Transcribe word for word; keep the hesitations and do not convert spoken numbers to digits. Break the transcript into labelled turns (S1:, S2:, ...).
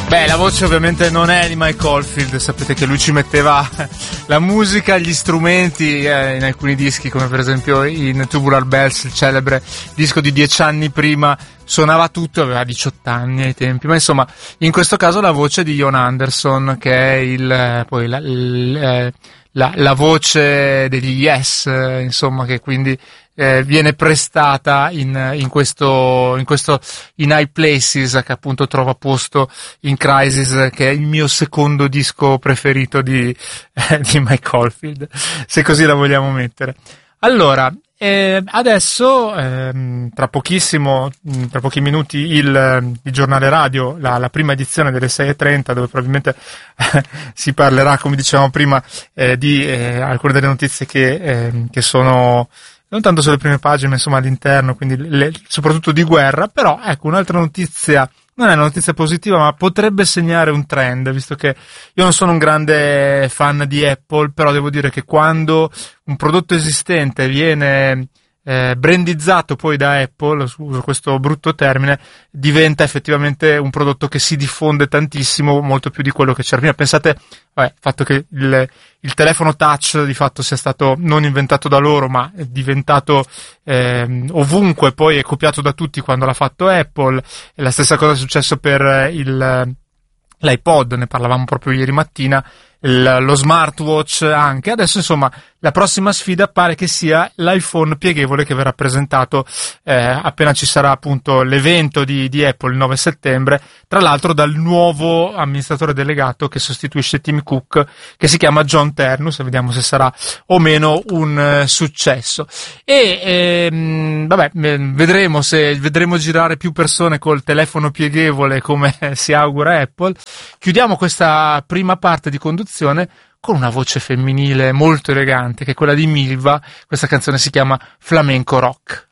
S1: Beh, la voce ovviamente non è di Mike Oldfield, sapete che lui ci metteva la musica, gli strumenti eh, in alcuni dischi, come per esempio in Tubular Bells, il celebre disco di dieci anni prima, suonava tutto, aveva diciotto anni ai tempi, ma insomma, in questo caso la voce di Jon Anderson, che è il poi la, il, la, la voce degli Yes, insomma, che quindi Eh, viene prestata in, in questo in questo in High Places, che appunto trova posto in Crisis, che è il mio secondo disco preferito di, eh, di Mike Oldfield, se così la vogliamo mettere. Allora, eh, adesso ehm, tra pochissimo, tra pochi minuti il, il giornale radio, la, la prima edizione delle sei e trenta, dove probabilmente eh, si parlerà, come dicevamo prima, eh, di eh, alcune delle notizie che, eh, che sono non tanto sulle prime pagine, ma insomma all'interno, quindi le, soprattutto di guerra. Però ecco, un'altra notizia, non è una notizia positiva, ma potrebbe segnare un trend, visto che io non sono un grande fan di Apple, però devo dire che quando un prodotto esistente viene eh, brandizzato poi da Apple, uso questo brutto termine, diventa effettivamente un prodotto che si diffonde tantissimo, molto più di quello che c'era prima. Pensate, vabbè, il fatto che il, il telefono touch di fatto sia stato non inventato da loro, ma è diventato eh, ovunque, poi è copiato da tutti quando l'ha fatto Apple. E la stessa cosa è successo per il, l'iPod, ne parlavamo proprio ieri mattina, il, lo smartwatch anche. Adesso insomma la prossima sfida pare che sia l'iPhone pieghevole, che verrà presentato eh, appena ci sarà appunto l'evento di, di Apple il nove settembre, tra l'altro dal nuovo amministratore delegato che sostituisce Tim Cook, che si chiama John Ternus, e vediamo se sarà o meno un eh, successo. E ehm, vabbè, vedremo se vedremo girare più persone col telefono pieghevole come si augura Apple. Chiudiamo questa prima parte di conduzione con una voce femminile molto elegante, che è quella di Milva. Questa canzone si chiama Flamenco Rock.